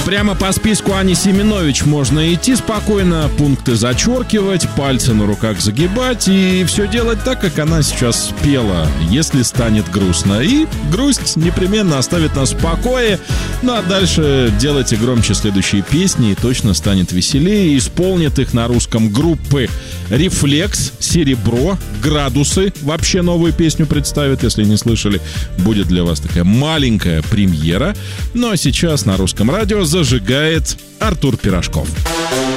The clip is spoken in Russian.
Прямо по списку Ани Семенович можно идти спокойно, пункты зачеркивать, пальцы на руках загибать и все делать так, как она сейчас спела, если станет грустно. И грусть непременно оставит нас в покое. Ну а дальше делайте громче следующие песни, и точно станет веселее. Исполнит их на русском группы «Рефлекс», «Серебро», «Градусы». Вообще новую песню представят, если не слышали. Будет для вас такая маленькая премьера. Ну а сейчас на русском радио зажигает Артур Пирожков.